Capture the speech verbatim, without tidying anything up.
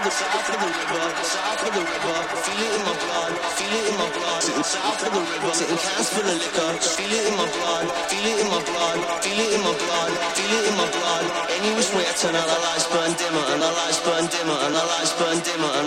the south of the river, south of the river. Feel it in my blood, feel it in my blood. Sitting south of the river, sitting cans full of liquor. Feel it in my blood, feel it in my blood, feel it in my blood, feel it in my blood. Any which way I turn out, the lights burn dimmer, and the lights burn dimmer, and the lights burn dimmer, and